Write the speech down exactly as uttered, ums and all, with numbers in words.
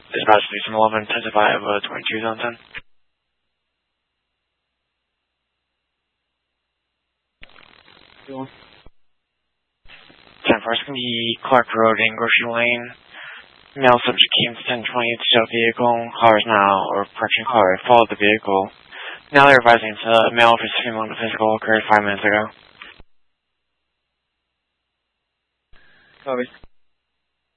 Dispatch Station eleven, ten to five, uh, twenty-two zone ten. ten four, it's going to be Clark Road in Grocery Lane. Male subject came to ten twenty to show vehicle. Callers now, or correction caller, followed the vehicle. Now they're advising to uh, male for female to physical occurred five minutes ago. Copy.